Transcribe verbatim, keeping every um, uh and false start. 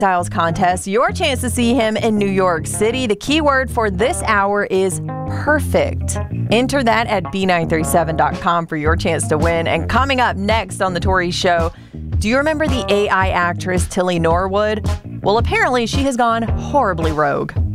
Styles contest, your chance to see him in New York City. The keyword for this hour is perfect. Enter that at B nine three seven dot com for your chance to win. And coming up next on The Tori Show, do you remember the A I actress Tilly Norwood? Well, apparently she has gone horribly rogue.